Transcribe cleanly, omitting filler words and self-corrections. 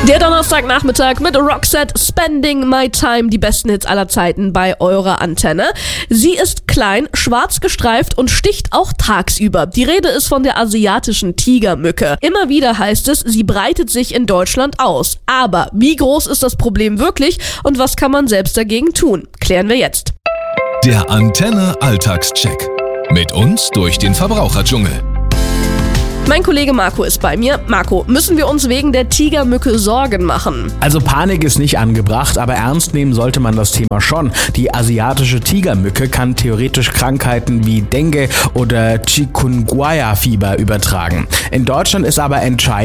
Der Donnerstagnachmittag mit Roxette, Spending My Time, die besten Hits aller Zeiten bei eurer Antenne. Sie ist klein, schwarz gestreift und sticht auch tagsüber. Die Rede ist von der asiatischen Tigermücke. Immer wieder heißt es, sie breitet sich in Deutschland aus. Aber wie groß ist das Problem wirklich und was kann man selbst dagegen tun? Klären wir jetzt. Der Antenne Alltagscheck. Mit uns durch den Verbraucherdschungel. Mein Kollege Marco ist bei mir. Marco, müssen wir uns wegen der Tigermücke Sorgen machen? Also Panik ist nicht angebracht, aber ernst nehmen sollte man das Thema schon. Die asiatische Tigermücke kann theoretisch Krankheiten wie Dengue oder Chikungunya-Fieber übertragen. In Deutschland ist aber entscheidend,